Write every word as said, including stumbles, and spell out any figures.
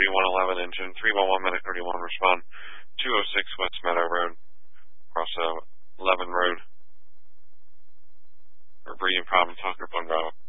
thirty-one eleven engine, three one one Medic thirty-one, respond, two oh six West Meadow Road, across uh, eleven Road, or breathing problem, Tucker, one Bravo.